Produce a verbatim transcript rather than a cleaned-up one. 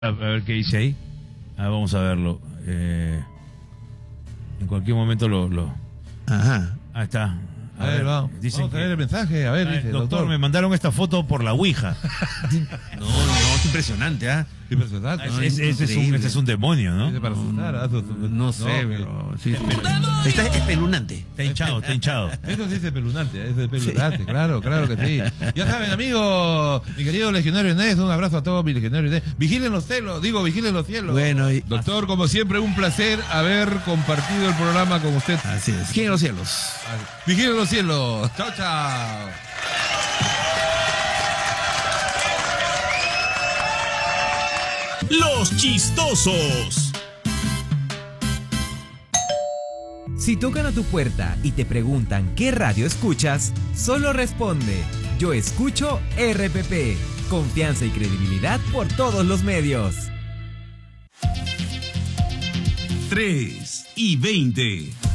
A ver qué dice ahí. Ah, vamos a verlo. Eh, en cualquier momento lo... lo... Ajá. Ahí está. A, a ver, ver, vamos. Dicen vamos a ver que... el mensaje. A ver, Ay, dice, doctor, doctor, me mandaron esta foto por la Ouija. No, no, es impresionante, ¿ah? ¿eh? Impresionante. No, ese, ese, es un, ese es un demonio, ¿no? Para asustar, no, no, no sé, no, pero... Sí, sí. Está espeluznante. Está hinchado, está hinchado. Eso sí es espeluznante, es espeluznante, sí. Claro, claro que sí. Ya saben, amigos, mi querido legionario Inés, un abrazo a todos, mi legionario Inés. Vigilen los cielos, digo, vigilen los cielos. Bueno, y... Doctor, como siempre, un placer haber compartido el programa con usted. Así es. Vigilen los cielos. Vigilen los cielos. Chao, chao. Los chistosos. Si tocan a tu puerta y te preguntan qué radio escuchas, solo responde: yo escucho R P P. Confianza y credibilidad por todos los medios. tres y veinte.